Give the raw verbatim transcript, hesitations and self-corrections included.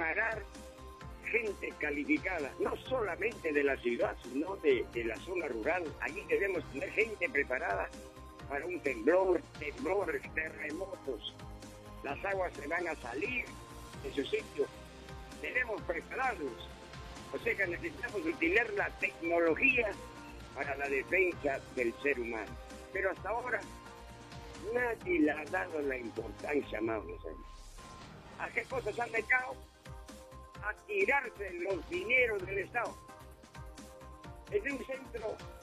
preparar gente calificada, no solamente de la ciudad, sino de, de la zona rural. Allí debemos tener gente preparada para un temblor, temblores, terremotos. Las aguas se van a salir de su sitio. Debemos prepararlos. O sea que necesitamos utilizar la tecnología para la defensa del ser humano. Pero hasta ahora nadie le ha dado la importancia, amables amigos. ¿A qué cosas han dedicado? A tirarse los dineros del Estado. Es un centro